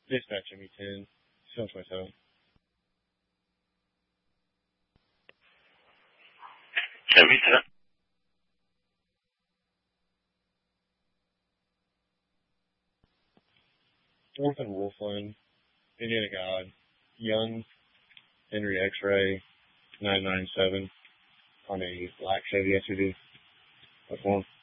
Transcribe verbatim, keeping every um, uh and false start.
Dispatch M E ten, seven twenty-seven. M E ten. Fourth and Wolfland, Indiana God, Young, Henry X-Ray, nine nine seven on a black Chevy S U V. That's one.